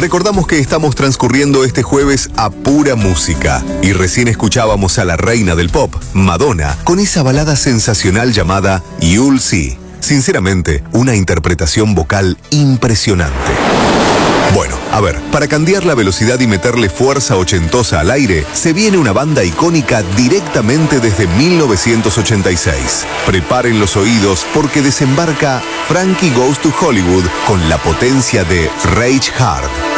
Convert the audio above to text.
Recordamos que estamos transcurriendo este jueves a pura música y recién escuchábamos a la reina del pop, Madonna, con esa balada sensacional llamada You'll See. Sinceramente, una interpretación vocal impresionante. Bueno, a ver, para cambiar la velocidad y meterle fuerza ochentosa al aire, se viene una banda icónica directamente desde 1986. Preparen los oídos porque desembarca Frankie Goes to Hollywood con la potencia de Rage Hard.